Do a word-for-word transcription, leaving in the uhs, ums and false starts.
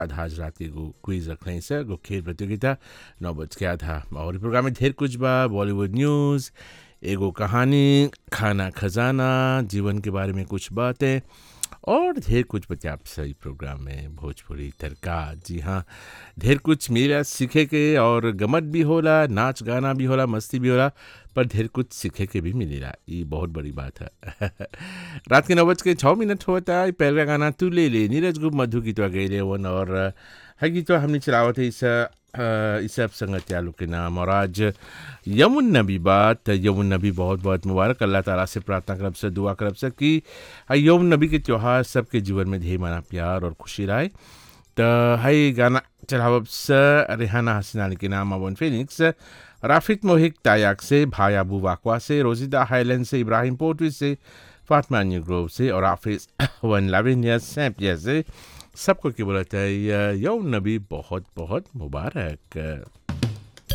आधा आज रात के एगो क्विज रखले से एगो खेल प्रतियोगिता नौ बज के आधा और इ प्रोग्राम में ढेर कुछ बा। बॉलीवुड न्यूज़, एगो कहानी, खाना खजाना, जीवन के बारे में कुछ बातें और ढेर कुछ बचे आप सही प्रोग्राम में। भोजपुरी तड़का, जी हाँ, ढेर कुछ मिला सीखे के और गमत भी होला, नाच गाना भी होला, मस्ती भी होला, पर ढेर कुछ सीखे के भी मिलेला। ये बहुत बड़ी बात है। रात के नौ बज के छः मिनट होता है। पहला गाना तू ले ले नीरज गुप्त मधु गीतवा गए वन और है गीतवा हमने चलावत है इस इस सब संगत यालू के नाम। और आज यमुन नबी बात, यमुन नबी बहुत बहुत मुबारक। अल्लाह ताला से प्रार्थना करब से दुआ करब से कि यमुन नबी के त्यौहार सबके जीवन में ढेर माना प्यार और खुशी रहे। तो है गाना चलावब से रेहाना हसनानी के नाम, अवन फिनिक्स, राफिक मोहिक तायाक से, भाई अबू वाकवा से, रोजिदा हाईलैंड से, इब्राहिम पोर्टवी से, फातमा न्यू ग्रोव से और आफिस वन लाविनिया सैम्पिया से। सबको की बोलता है यौम नबी बहुत बहुत मुबारक।